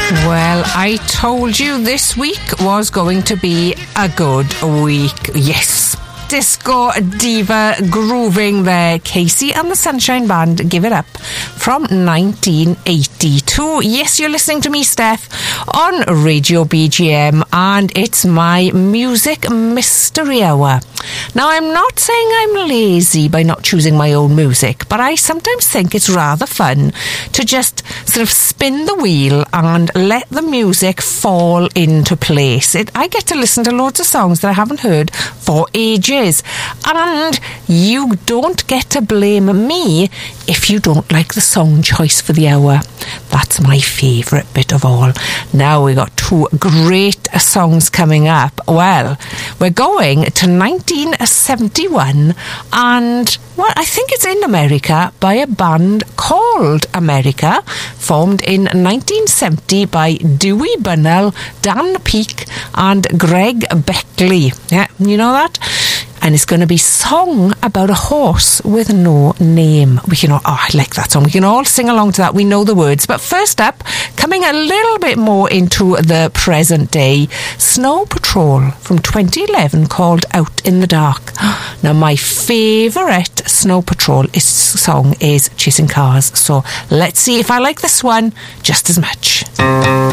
Well, I told you this week was going to be a good week. Yes. Disco diva grooving there. Casey and the Sunshine Band, Give It Up, from 1982. Yes, you're listening to me, Steph, on Radio BGM, and it's my music mystery hour. Now, I'm not saying I'm lazy by not choosing my own music, but I sometimes think it's rather fun to just sort of spin the wheel and let the music fall into place. I get to listen to loads of songs that I haven't heard for ages. And you don't get to blame me if you don't like the song choice for the hour. That's my favourite bit of all. Now we got two great songs coming up. Well, we're going to 1971 and, well, I think it's in America by a band called America, formed in 1970 by Dewey Bunnell, Dan Peake and Greg Beckley. Yeah, you know that? And it's going to be song about a horse with no name. We can all, I like that song. We can all sing along to that. We know the words. But first up, coming a little bit more into the present day, Snow Patrol from 2011 called Out in the Dark. Now, my favourite Snow Patrol song is Chasing Cars. So let's see if I like this one just as much.